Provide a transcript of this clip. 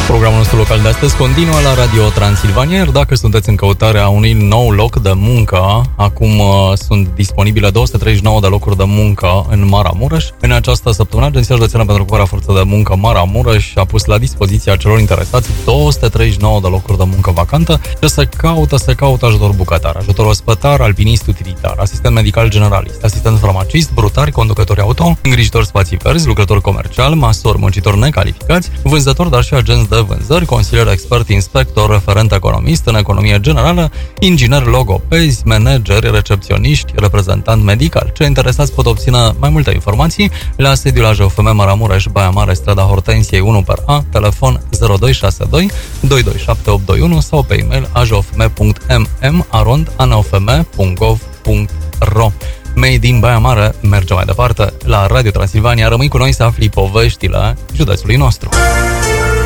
Programul nostru local de astăzi continuă la Radio Transilvania, iar dacă sunteți în căutarea unui nou loc de muncă, acum sunt disponibile 239 de locuri de muncă în Maramureș. În această săptămână, Agenția Județeană pentru Ocuparea Forței de Muncă Maramureș a pus la dispoziția celor interesați 239 de locuri de muncă vacantă și se caută ajutor bucătar, ajutor ospătar, alpinist utilitar, asistent medical generalist, asistent farmacist, brutari, conducători auto, îngrijitori spații verzi, lucrători comercial, masori, muncitori necalificați, vânzători, dar și agenți de vânzări, consilier expert, inspector, referent economist în economie generală, inginer, logopezi, manageri, recepționiști, reprezentant medical. Cei interesați pot obține mai multe informații la sediul AJOFM Maramureș, Baia Mare, strada Hortensiei 1/A, telefon 0262 227 821 sau pe e-mail ajofm.mm@anofm.gov.ro. Made in Baia Mare merge mai departe la Radio Transilvania. Rămâi cu noi să afli poveștile județului nostru.